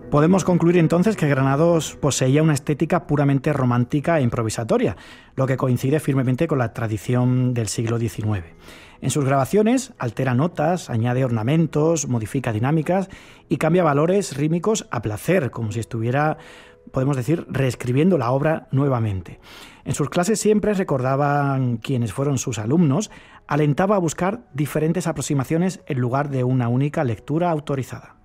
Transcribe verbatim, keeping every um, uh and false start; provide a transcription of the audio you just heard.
Podemos concluir entonces que Granados poseía una estética puramente romántica e improvisatoria, lo que coincide firmemente con la tradición del siglo diecinueve. En sus grabaciones altera notas, añade ornamentos, modifica dinámicas y cambia valores rítmicos a placer, como si estuviera, podemos decir, reescribiendo la obra nuevamente. En sus clases siempre recordaban quienes fueron sus alumnos, alentaba a buscar diferentes aproximaciones en lugar de una única lectura autorizada.